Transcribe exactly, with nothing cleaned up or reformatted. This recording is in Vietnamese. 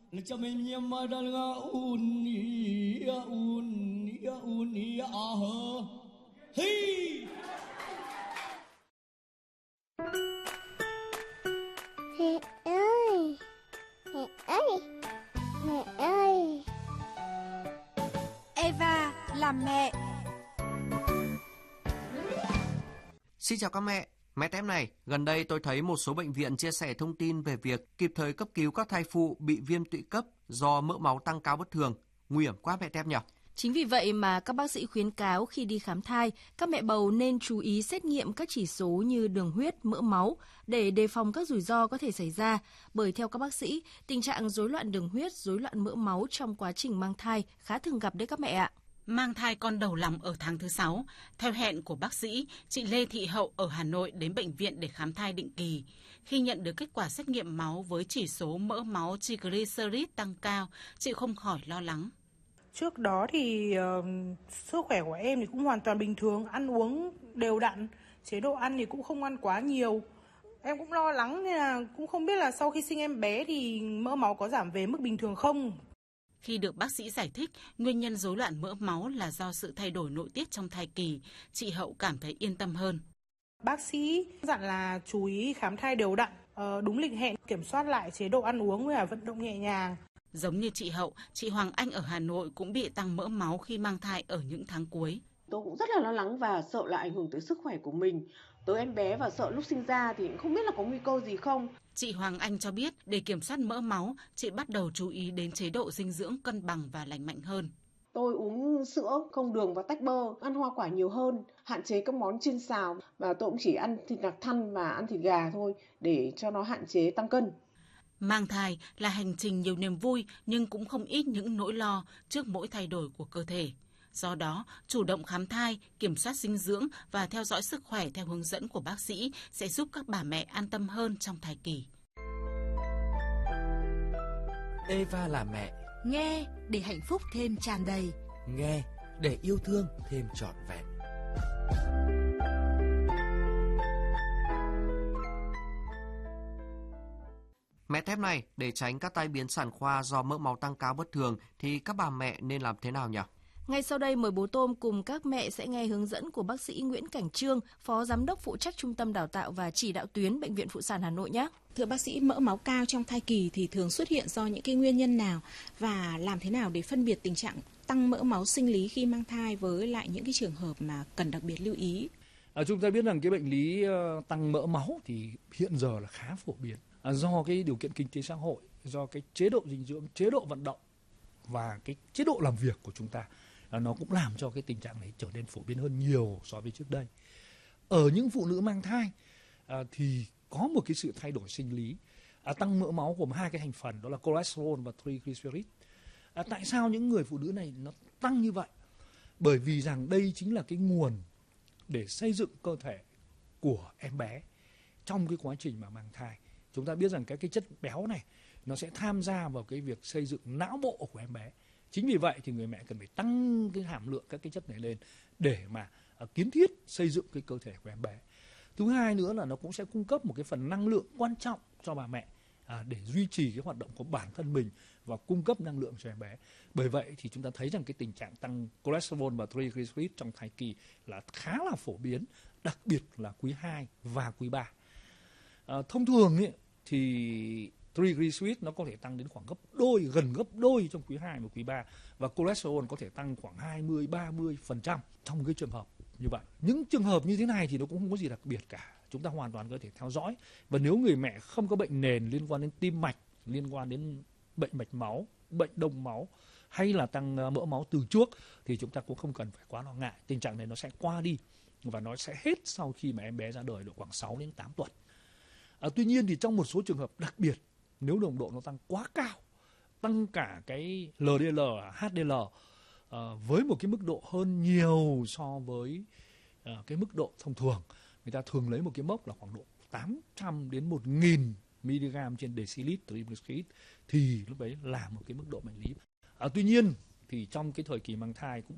Mẹ ơi, mẹ ơi, mẹ ơi. Eva làm mẹ. Xin chào các mẹ. Mẹ Tép này, gần đây tôi thấy một số bệnh viện chia sẻ thông tin về việc kịp thời cấp cứu các thai phụ bị viêm tụy cấp do mỡ máu tăng cao bất thường. Nguy hiểm quá mẹ Tép nhỉ? Chính vì vậy mà các bác sĩ khuyến cáo khi đi khám thai, các mẹ bầu nên chú ý xét nghiệm các chỉ số như đường huyết, mỡ máu để đề phòng các rủi ro có thể xảy ra. Bởi theo các bác sĩ, tình trạng rối loạn đường huyết, rối loạn mỡ máu trong quá trình mang thai khá thường gặp đấy các mẹ ạ. Mang thai con đầu lòng ở tháng thứ sáu, theo hẹn của bác sĩ, chị Lê Thị Hậu ở Hà Nội đến bệnh viện để khám thai định kỳ. Khi nhận được kết quả xét nghiệm máu với chỉ số mỡ máu triglycerid tăng cao, chị không khỏi lo lắng. Trước đó thì uh, sức khỏe của em thì cũng hoàn toàn bình thường, ăn uống đều đặn, chế độ ăn thì cũng không ăn quá nhiều. Em cũng lo lắng nên là cũng không biết là sau khi sinh em bé thì mỡ máu có giảm về mức bình thường không. Khi được bác sĩ giải thích nguyên nhân rối loạn mỡ máu là do sự thay đổi nội tiết trong thai kỳ, chị Hậu cảm thấy yên tâm hơn. Bác sĩ dặn là chú ý khám thai đều đặn, uh, đúng lịch hẹn, kiểm soát lại chế độ ăn uống và vận động nhẹ nhàng. Giống như chị Hậu, chị Hoàng Anh ở Hà Nội cũng bị tăng mỡ máu khi mang thai ở những tháng cuối. Tôi cũng rất là lo lắng và sợ là ảnh hưởng tới sức khỏe của mình, tới em bé và sợ lúc sinh ra thì không biết là có nguy cơ gì không. Chị Hoàng Anh cho biết để kiểm soát mỡ máu, chị bắt đầu chú ý đến chế độ dinh dưỡng cân bằng và lành mạnh hơn. Tôi uống sữa, không đường và tách bơ, ăn hoa quả nhiều hơn, hạn chế các món chiên xào và tôi cũng chỉ ăn thịt nạc thăn và ăn thịt gà thôi để cho nó hạn chế tăng cân. Mang thai là hành trình nhiều niềm vui nhưng cũng không ít những nỗi lo trước mỗi thay đổi của cơ thể. Do đó, chủ động khám thai, kiểm soát dinh dưỡng và theo dõi sức khỏe theo hướng dẫn của bác sĩ sẽ giúp các bà mẹ an tâm hơn trong thai kỳ. Eva là mẹ. Nghe để hạnh phúc thêm tràn đầy. Nghe để yêu thương thêm trọn vẹn. Mẹ Tép này, để tránh các tai biến sản khoa do mỡ máu tăng cao bất thường thì các bà mẹ nên làm thế nào nhỉ? Ngay sau đây mời bố Tôm cùng các mẹ sẽ nghe hướng dẫn của bác sĩ Nguyễn Cảnh Trương, Phó Giám đốc phụ trách Trung tâm Đào tạo và Chỉ đạo tuyến Bệnh viện Phụ sản Hà Nội nhé. Thưa bác sĩ, mỡ máu cao trong thai kỳ thì thường xuất hiện do những cái nguyên nhân nào và làm thế nào để phân biệt tình trạng tăng mỡ máu sinh lý khi mang thai với lại những cái trường hợp mà cần đặc biệt lưu ý? À, chúng ta biết rằng cái bệnh lý uh, tăng mỡ máu thì hiện giờ là khá phổ biến à, do cái điều kiện kinh tế xã hội, do cái chế độ dinh dưỡng, chế độ vận động và cái chế độ làm việc của chúng ta. À, nó cũng làm cho cái tình trạng này trở nên phổ biến hơn nhiều so với trước đây. Ở những phụ nữ mang thai à, thì có một cái sự thay đổi sinh lý. À, tăng mỡ máu gồm hai cái thành phần, đó là cholesterol và triglycerid. À, tại sao những người phụ nữ này nó tăng như vậy? Bởi vì rằng đây chính là cái nguồn để xây dựng cơ thể của em bé trong cái quá trình mà mang thai. Chúng ta biết rằng các cái chất béo này nó sẽ tham gia vào cái việc xây dựng não bộ của em bé. Chính vì vậy thì người mẹ cần phải tăng cái hàm lượng các cái chất này lên để mà uh, kiến thiết xây dựng cái cơ thể của em bé. Thứ hai nữa là nó cũng sẽ cung cấp một cái phần năng lượng quan trọng cho bà mẹ à, để duy trì cái hoạt động của bản thân mình và cung cấp năng lượng cho em bé. Bởi vậy thì chúng ta thấy rằng cái tình trạng tăng cholesterol và triglycerid trong thai kỳ là khá là phổ biến, đặc biệt là quý hai và quý ba. À, thông thường ấy, thì triglycerid nó có thể tăng đến khoảng gấp đôi, gần gấp đôi trong quý hai và quý ba, và cholesterol có thể tăng khoảng hai mươi đến ba mươi phần trăm trong cái trường hợp như vậy. Những trường hợp như thế này thì nó cũng không có gì đặc biệt cả. Chúng ta hoàn toàn có thể theo dõi. Và nếu người mẹ không có bệnh nền liên quan đến tim mạch, liên quan đến bệnh mạch máu, bệnh đông máu hay là tăng mỡ máu từ trước thì chúng ta cũng không cần phải quá lo ngại. Tình trạng này nó sẽ qua đi và nó sẽ hết sau khi mà em bé ra đời độ khoảng sáu đến tám tuần. À, tuy nhiên thì trong một số trường hợp đặc biệt, nếu nồng độ nó tăng quá cao, tăng cả cái lờ đê lờ, hát đê lờ à, với một cái mức độ hơn nhiều so với à, cái mức độ thông thường, người ta thường lấy một cái mốc là khoảng độ tám trăm đến một nghìn mi-li-gam trên decilit triglycerid thì lúc đấy là một cái mức độ bệnh lý. À, tuy nhiên thì trong cái thời kỳ mang thai cũng